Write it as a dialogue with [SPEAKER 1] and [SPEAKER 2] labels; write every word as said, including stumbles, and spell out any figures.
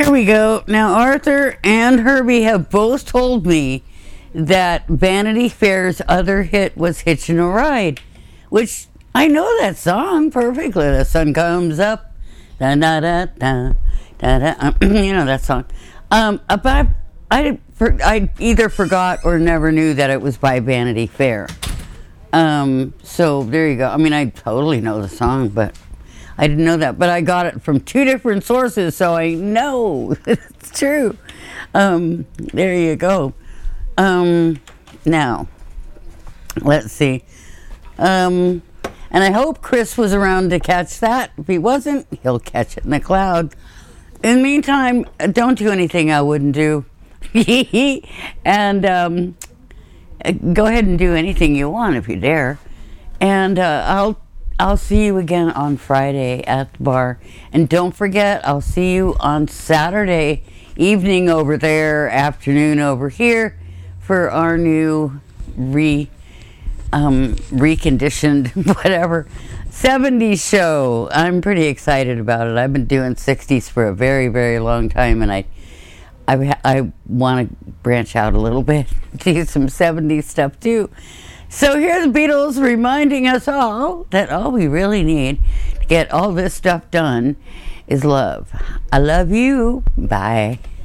[SPEAKER 1] Here we go. Now, Arthur and Herbie have both told me that Vanity Fair's other hit was Hitchin' a Ride, which I know that song perfectly. The sun comes up, da da da da da da. You know that song. Um, but I, I either forgot or never knew that it was by Vanity Fair. Um, so there you go. I mean, I totally know the song, but I didn't know that. But I got it from two different sources, so I know it's true. Um, there you go. Um, now, let's see. Um, and I hope Chris was around to catch that. If he wasn't, he'll catch it in the cloud. In the meantime, don't do anything I wouldn't do. And um, go ahead and do anything you want if you dare. And uh, I'll I'll see you again on Friday at the bar. And don't forget, I'll see you on Saturday evening over there, afternoon over here, for our new re um, reconditioned whatever seventies show. I'm pretty excited about it. I've been doing sixties for a very, very long time, and I I, I want to branch out a little bit, do some seventies stuff too. So here are the Beatles reminding us all that all we really need to get all this stuff done is love. I love you. Bye.